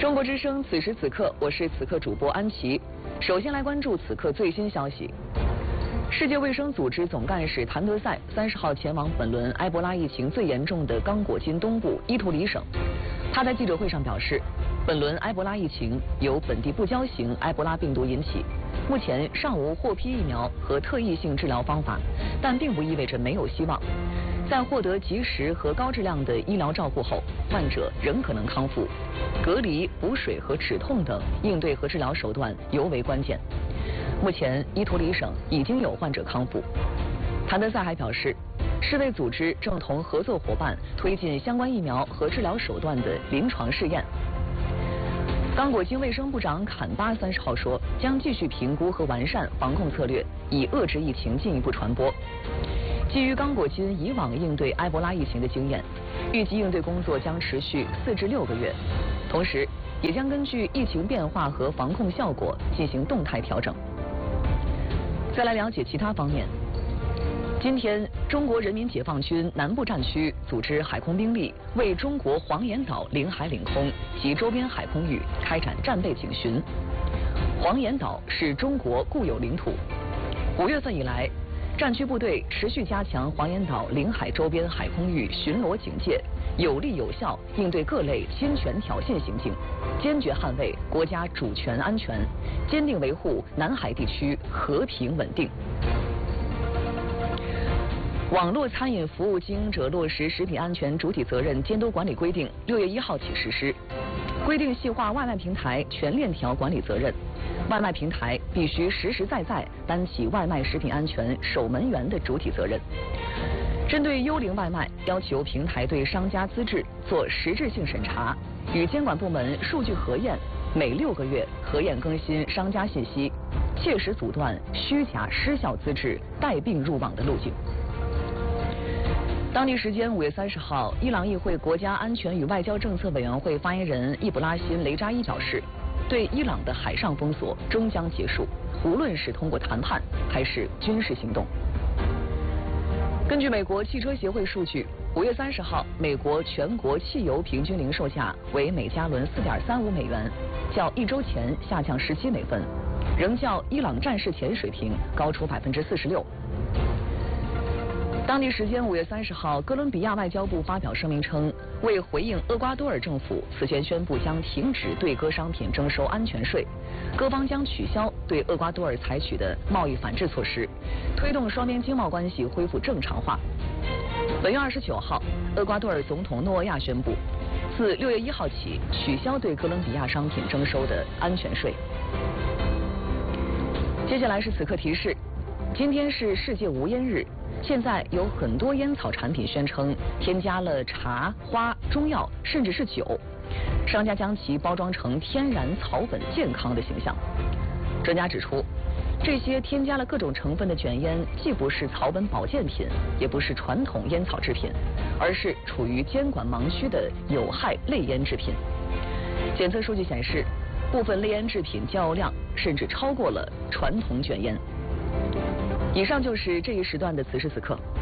中国之声，此时此刻，我是此刻主播安琪。首先来关注此刻最新消息。世界卫生组织总干事谭德赛30号前往本轮埃博拉疫情最严重的刚果金东部伊图里省。他在记者会上表示，本轮埃博拉疫情由本地不交型埃博拉病毒引起，目前尚无获批疫苗和特异性治疗方法，但并不意味着没有希望。在获得及时和高质量的医疗照顾后，患者仍可能康复。隔离、补水和止痛等应对和治疗手段尤为关键。目前，伊图里省已经有患者康复。谭德赛还表示，世卫组织正同合作伙伴推进相关疫苗和治疗手段的临床试验。刚果金卫生部长坎巴30号说，将继续评估和完善防控策略，以遏制疫情进一步传播。基于刚果金以往应对埃博拉疫情的经验，预计应对工作将持续4至6个月，同时也将根据疫情变化和防控效果进行动态调整。再来了解其他方面。今天，中国人民解放军南部战区组织海空兵力为中国黄岩岛领海领空及周边海空域开展战备警巡。黄岩岛是中国固有领土。5月份以来，战区部队持续加强黄岩岛领海周边海空域巡逻警戒，有力有效应对各类侵权挑衅行径，坚决捍卫国家主权安全，坚定维护南海地区和平稳定。网络餐饮服务经营者落实食品安全主体责任监督管理规定6月1号起实施，规定细化外卖平台全链条管理责任，外卖平台必须实实在在担起外卖食品安全守门员的主体责任。针对幽灵外卖，要求平台对商家资质做实质性审查，与监管部门数据核验，每6个月核验更新商家信息，切实阻断虚假失效资质带病入网的路径。当地时间5月30号，伊朗议会国家安全与外交政策委员会发言人易卜拉欣·雷扎伊表示，对伊朗的海上封锁终将结束，无论是通过谈判还是军事行动。根据美国汽车协会数据，5月30号，美国全国汽油平均零售价为每加仑4.35美元，较1周前下降17美分，仍较伊朗战事前水平高出46%。当地时间5月30号，哥伦比亚外交部发表声明称，为回应厄瓜多尔政府此前宣布将停止对各商品征收安全税，各方将取消对厄瓜多尔采取的贸易反制措施，推动双边经贸关系恢复正常化。本月29号，厄瓜多尔总统诺厄亚宣布，自6月1号起取消对哥伦比亚商品征收的安全税。接下来是此刻提示，今天是世界无烟日。现在有很多烟草产品宣称添加了茶、花、中药，甚至是酒，商家将其包装成天然草本健康的形象。专家指出，这些添加了各种成分的卷烟既不是草本保健品，也不是传统烟草制品，而是处于监管盲区的有害类烟制品。检测数据显示，部分类烟制品交易量甚至超过了传统卷烟。以上就是这一时段的此时此刻。